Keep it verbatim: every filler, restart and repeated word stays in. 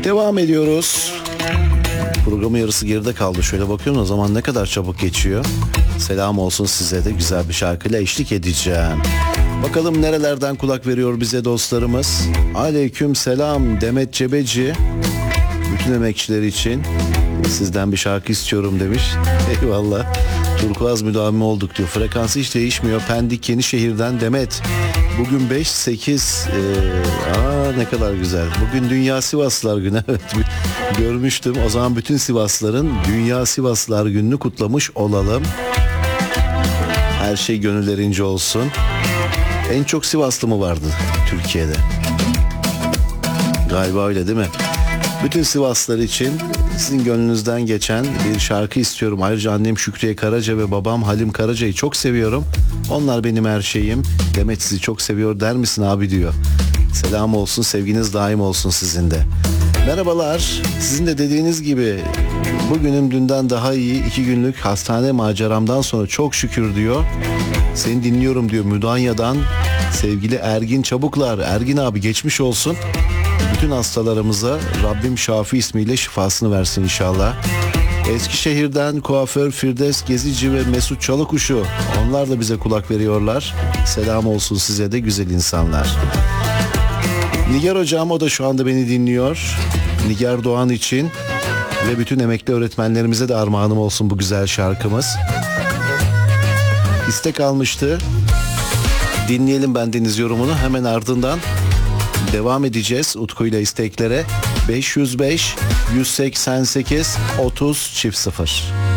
Devam ediyoruz. Programın yarısı geride kaldı. Şöyle bakıyorum, o zaman ne kadar çabuk geçiyor. Selam olsun size de, güzel bir şarkıyla eşlik edeceğim. Bakalım nerelerden kulak veriyor bize dostlarımız. Aleyküm selam Demet Cebeci. Bütün emekçiler için sizden bir şarkı istiyorum demiş. Eyvallah. Turkuaz müdavimi olduk diyor. Frekansı hiç değişmiyor. Pendik Yenişehir'den Demet. Bugün beş sekiz. Ee, aa ne kadar güzel. Bugün Dünya Sivaslılar Günü. Evet, görmüştüm. O zaman bütün Sivaslıların Dünya Sivaslılar Günü'nü kutlamış olalım. Her şey gönüllerince olsun. En çok Sivaslı mı vardı Türkiye'de? Galiba öyle değil mi? Bütün Sivaslılar için sizin gönlünüzden geçen bir şarkı istiyorum. Ayrıca annem Şükriye Karaca ve babam Halim Karaca'yı çok seviyorum. Onlar benim her şeyim. Demet sizi çok seviyor der misin abi diyor. Selam olsun, sevginiz daim olsun sizin de. Merhabalar. Sizin de dediğiniz gibi bugünüm dünden daha iyi. İki günlük hastane maceramdan sonra çok şükür diyor. Seni dinliyorum diyor Müdanya'dan sevgili Ergin Çabuklar. Ergin abi geçmiş olsun. Bütün hastalarımıza Rabbim Şafi ismiyle şifasını versin inşallah. Eskişehir'den kuaför Firdevs Gezici ve Mesut Çalıkuşu. Onlar da bize kulak veriyorlar. Selam olsun size de güzel insanlar. Nigar hocam, o da şu anda beni dinliyor. Nigar Doğan için ve bütün emekli öğretmenlerimize de armağanım olsun bu güzel şarkımız. İstek almıştı. Dinleyelim bendeniz yorumunu. Hemen ardından devam edeceğiz Utku ile isteklere. beş yüz beş yüz seksen sekiz otuz çift sıfır.